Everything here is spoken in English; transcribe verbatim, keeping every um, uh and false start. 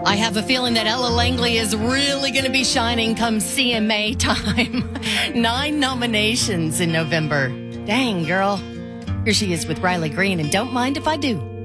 I have a feeling that Ella Langley is really going to be shining come C M A time. Nine nominations in November. Dang, girl. Here she is with Riley Green, and Don't Mind If I Do.